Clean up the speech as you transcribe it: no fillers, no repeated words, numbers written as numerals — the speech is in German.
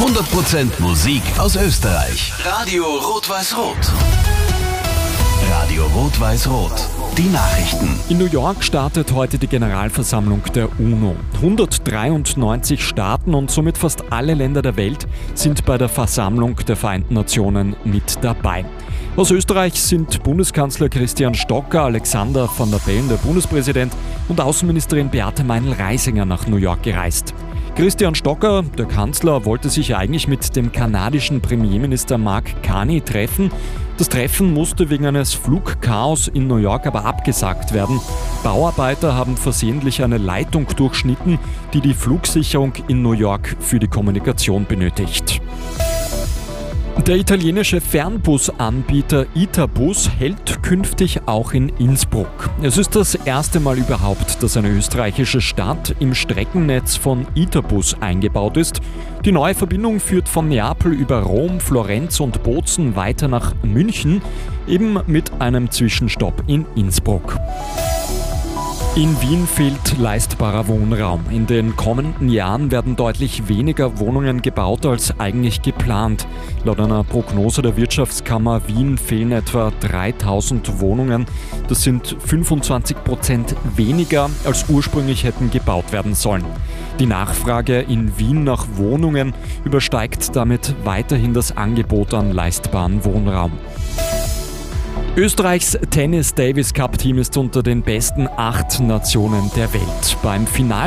100% Musik aus Österreich. Radio Rot-Weiß-Rot. Radio Rot-Weiß-Rot. Die Nachrichten. In New York startet heute die Generalversammlung der UNO. 193 Staaten und somit fast alle Länder der Welt sind bei der Versammlung der Vereinten Nationen mit dabei. Aus Österreich sind Bundeskanzler Christian Stocker, Alexander Van der Bellen, der Bundespräsident, und Außenministerin Beate Meinl-Reisinger nach New York gereist. Christian Stocker, der Kanzler, wollte sich eigentlich mit dem kanadischen Premierminister Mark Carney treffen. Das Treffen musste wegen eines Flugchaos in New York aber abgesagt werden. Bauarbeiter haben versehentlich eine Leitung durchschnitten, die die Flugsicherung in New York für die Kommunikation benötigt. Der italienische Fernbusanbieter Itabus hält künftig auch in Innsbruck. Es ist das erste Mal überhaupt, dass eine österreichische Stadt im Streckennetz von Itabus eingebaut ist. Die neue Verbindung führt von Neapel über Rom, Florenz und Bozen weiter nach München, eben mit einem Zwischenstopp in Innsbruck. In Wien fehlt leistbarer Wohnraum. In den kommenden Jahren werden deutlich weniger Wohnungen gebaut als eigentlich geplant. Laut einer Prognose der Wirtschaftskammer Wien fehlen etwa 3000 Wohnungen. Das sind 25% weniger, als ursprünglich hätten gebaut werden sollen. Die Nachfrage in Wien nach Wohnungen übersteigt damit weiterhin das Angebot an leistbaren Wohnraum. Österreichs Tennis-Davis-Cup-Team ist unter den besten 8 Nationen der Welt. Beim Finale